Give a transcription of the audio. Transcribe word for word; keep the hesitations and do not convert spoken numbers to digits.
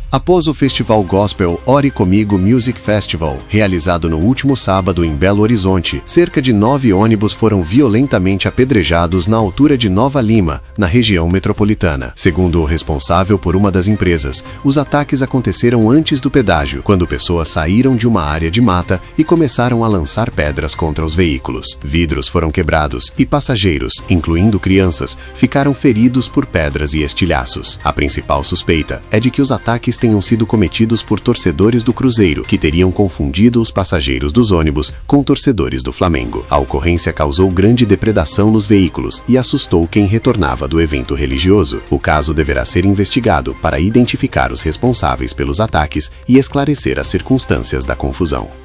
Após o festival gospel Ore Comigo Music Festival, realizado no último sábado em Belo Horizonte, cerca de nove ônibus foram violentamente apedrejados na altura de Nova Lima, na região metropolitana. Segundo o responsável por uma das empresas, os ataques aconteceram antes do pedágio, quando pessoas saíram de uma área de mata e começaram a lançar pedras contra os veículos. Vidros foram quebrados e passageiros, incluindo crianças, ficaram feridos por pedras e estilhaços. A principal suspeita é de que os ataques tenham sido cometidos por torcedores do Cruzeiro, que teriam confundido os passageiros dos ônibus com torcedores do Flamengo. A ocorrência causou grande depredação nos veículos e assustou quem retornava do evento religioso. O caso deverá ser investigado para identificar os responsáveis pelos ataques e esclarecer as circunstâncias da confusão.